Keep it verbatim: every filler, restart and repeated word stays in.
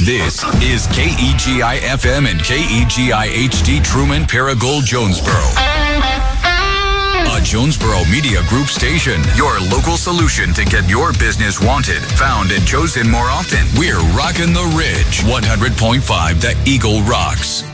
This is K E G I F M and K E G I H D Truman Paragould Jonesboro. A Jonesboro Media Group station. Your local solution to get your business wanted, found, and chosen more often. We're rocking the Ridge. one hundred point five The Eagle rocks.